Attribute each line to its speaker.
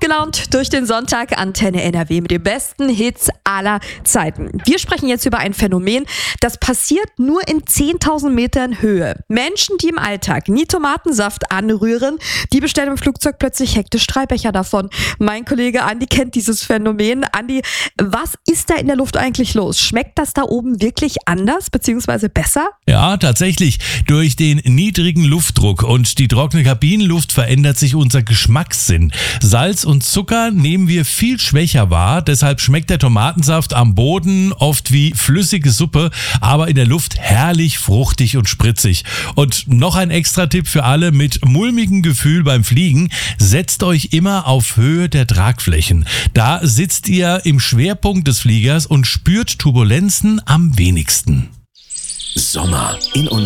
Speaker 1: gelaunt durch den Sonntag, Antenne NRW mit den besten Hits aller Zeiten. Wir sprechen jetzt über ein Phänomen, das passiert nur in 10.000 Metern Höhe. Menschen, die im Alltag nie Tomatensaft anrühren, die bestellen im Flugzeug plötzlich hektisch 3 Becher davon. Mein Kollege Andi kennt dieses Phänomen. Andi, was ist da in der Luft eigentlich los? Schmeckt das da oben wirklich anders bzw. besser?
Speaker 2: Ja, tatsächlich. Durch den niedrigen Luftdruck und die trockene Kabinenluft verändert sich unser Geschmackssinn. Salz und Zucker nehmen wir viel schwächer wahr, deshalb schmeckt der Tomatensaft am Boden oft wie flüssige Suppe, aber in der Luft herrlich fruchtig und spritzig. Und noch ein Extra-Tipp für alle mit mulmigem Gefühl beim Fliegen: Setzt euch immer auf Höhe der Tragflächen. Da sitzt ihr im Schwerpunkt des Fliegers und spürt Turbulenzen am wenigsten.
Speaker 3: Sommer in unserer